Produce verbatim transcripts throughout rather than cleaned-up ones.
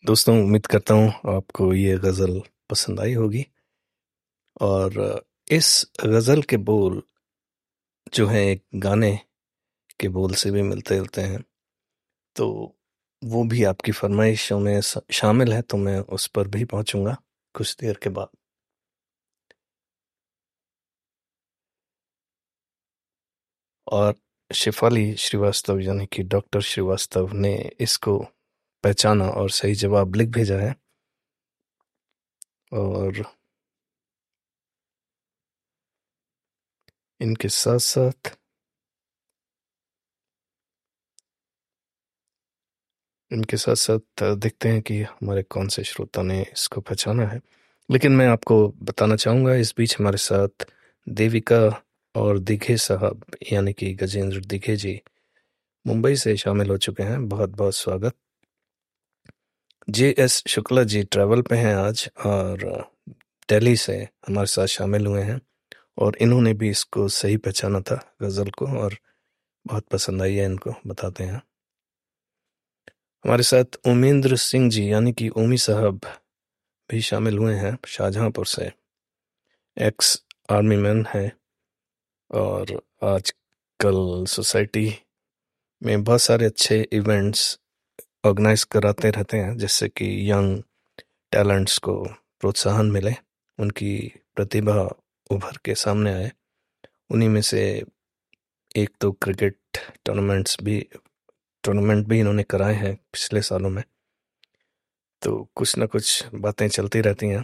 दोस्तों, उम्मीद करता हूँ आपको ये गज़ल पसंद आई होगी। और इस गज़ल के बोल जो हैं एक गाने के बोल से भी मिलते जुलते हैं, तो वो भी आपकी फरमाइशों में स- शामिल है, तो मैं उस पर भी पहुंचूंगा कुछ देर के बाद। और शिफाली श्रीवास्तव यानी कि डॉक्टर श्रीवास्तव ने इसको पहचाना और सही जवाब लिख भेजा है। और इनके साथ साथ इनके साथ साथ देखते हैं कि हमारे कौन से श्रोता ने इसको पहचाना है। लेकिन मैं आपको बताना चाहूँगा, इस बीच हमारे साथ देविका और दिघे साहब यानी कि गजेंद्र दिघे जी मुंबई से शामिल हो चुके हैं। बहुत बहुत स्वागत। जे एस शुक्ला जी ट्रैवल पे हैं आज और दिल्ली से हमारे साथ शामिल हुए हैं, और इन्होंने भी इसको सही पहचाना था गज़ल को, और बहुत पसंद आई है इनको, बताते हैं। हमारे साथ उमेंद्र सिंह जी यानी कि ओमी साहब भी शामिल हुए हैं, शाहजहांपुर से। एक्स आर्मी मैन है और आजकल सोसाइटी में बहुत सारे अच्छे इवेंट्स ऑर्गेनाइज कराते रहते हैं, जिससे कि यंग टैलेंट्स को प्रोत्साहन मिले, उनकी प्रतिभा उभर के सामने आए। उन्हीं में से एक तो क्रिकेट टूर्नामेंट्स भी टूर्नामेंट भी इन्होंने कराए हैं पिछले सालों में। तो कुछ ना कुछ बातें चलती रहती हैं।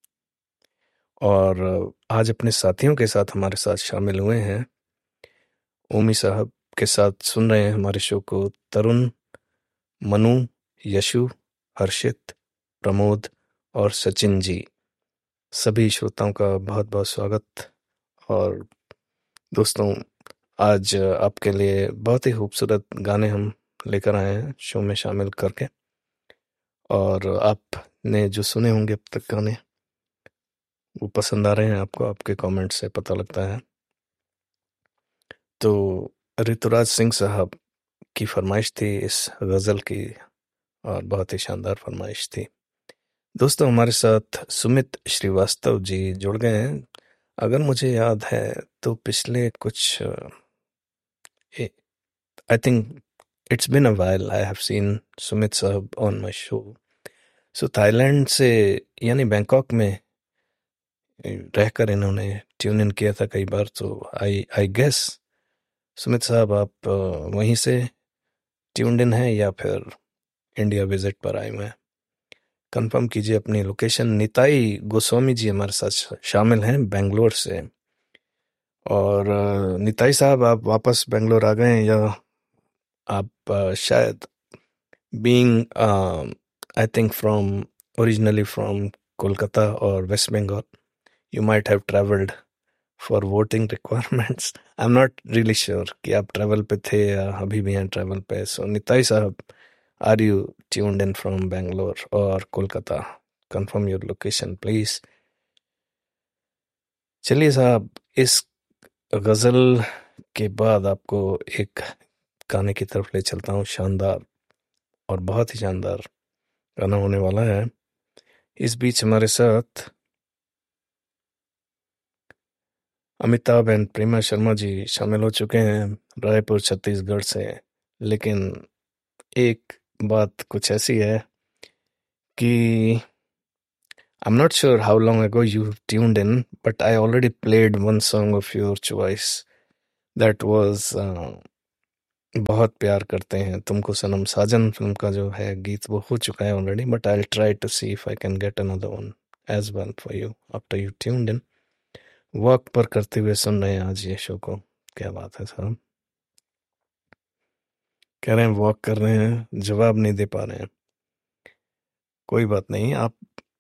और आज अपने साथियों के साथ हमारे साथ शामिल हुए हैं। ओमी साहब के साथ सुन रहे हैं हमारे शो को तरुण, मनु, यशु, हर्षित, प्रमोद और सचिन जी। सभी श्रोताओं का बहुत बहुत स्वागत। और दोस्तों, आज आपके लिए बहुत ही खूबसूरत गाने हम लेकर आए हैं शो में शामिल करके। और आपने जो सुने होंगे अब तक गाने, वो पसंद आ रहे हैं आपको, आपके कमेंट से पता लगता है। तो ऋतुराज सिंह साहब की फरमाइश थी इस गज़ल की, और बहुत ही शानदार फरमाइश थी। दोस्तों, हमारे साथ सुमित श्रीवास्तव जी जुड़ गए हैं। अगर मुझे याद है तो पिछले कुछ, I think it's been a while I have seen Sumit साहब on my show. So Thailand से यानी बैंकॉक में रहकर इन्होंने ट्यून इन किया था कई बार। तो आई आई गेस सुमित साहब आप अ, वहीं से ट्यून्ड इन हैं या फिर इंडिया विजिट पर आए हुए हैं। कंफर्म कीजिए अपनी लोकेशन। निताई गोस्वामी जी हमारे साथ शा- शामिल हैं बेंगलोर से। और अ, निताई साहब, आप वापस बेंगलोर आ गए हैं, या आप अ, शायद being I think from originally from Kolkata और waste Bengal, you might have travelled for voting requirements. I am not really sure कि आप ट्रैवल पे थे या अभी भी हैं ट्रैवल पे। सो निताई साहब, are you tuned in from Bangalore और Kolkata? Confirm your location please. चलिए साहब, इस गज़ल के बाद आपको एक गाने की तरफ ले चलता हूँ। शानदार और बहुत ही शानदार गाना होने वाला है। इस बीच हमारे साथ अमिताभ एंड प्रेमा शर्मा जी शामिल हो चुके हैं रायपुर छत्तीसगढ़ से। लेकिन एक बात कुछ ऐसी है कि I'm not sure how long ago you tuned in, but I already played one song of your choice. That was uh, बहुत प्यार करते हैं तुमको सनम, साजन फिल्म का जो है गीत, वो हो चुका है already. But I try to see if I can get another one as well for you after you tuned in. Walk पर करते हुए सुन रहे हैं आज ये शो को। क्या बात है साहब, कह रहे हैं वॉक कर रहे हैं, जवाब नहीं दे पा रहे हैं। कोई बात नहीं, आप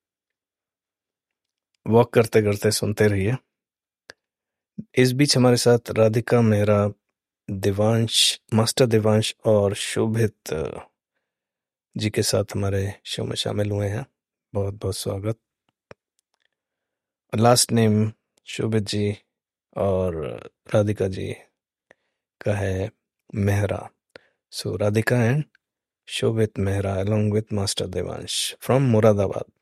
वॉक करते करते सुनते रहिए। इस बीच हमारे साथ राधिका मेहरा, देवांश, मास्टर देवांश और शोभित अ, जी के साथ हमारे शो में शामिल हुए हैं। बहुत बहुत स्वागत। लास्ट नेम शोभित जी और राधिका जी का है मेहरा। सो Radhika and Shobhit Mehra along with master Devansh from Moradabad.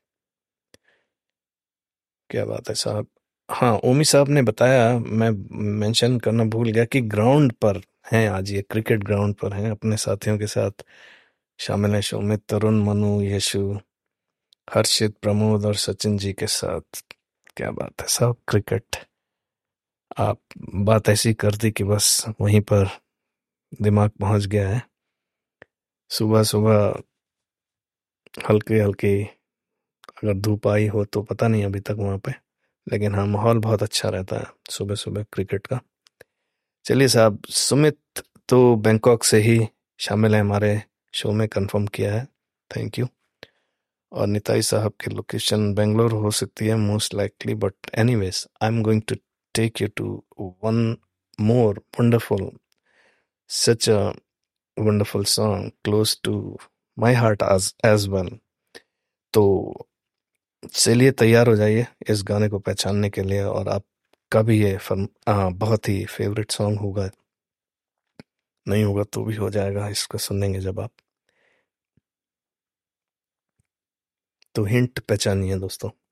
क्या बात है साहब। हाँ, ओमी साहब ने बताया, मैं मेंशन करना भूल गया कि ग्राउंड पर हैं आज, ये क्रिकेट ग्राउंड पर हैं, अपने साथियों के साथ शामिल हैं। शोमित, तरुण, मनु, यशु, हर्षित, प्रमोद और सचिन जी के साथ। क्या बात है साहब, क्रिकेट। आप बात ऐसी कर दी कि बस वहीं पर दिमाग पहुंच गया है। सुबह सुबह हल्की हल्की अगर धूप आई हो तो पता नहीं अभी तक वहां पे, लेकिन हाँ, माहौल बहुत अच्छा रहता है सुबह सुबह क्रिकेट का। चलिए साहब, सुमित तो बैंकॉक से ही शामिल है हमारे शो में, कंफर्म किया है, थैंक यू। और निताई साहब की लोकेशन बेंगलोर हो सकती है most likely, but anyways I am going to take you to one more wonderful, such a wonderful song close to my heart as as well. तो चलिए तैयार हो जाइए इस गाने को पहचानने के लिए, और आपका भी ये फर्म आ, बहुत ही फेवरेट सॉन्ग होगा, नहीं होगा तो भी हो जाएगा इसको सुनेंगे जब आप। तो हिंट पहचानिए दोस्तों।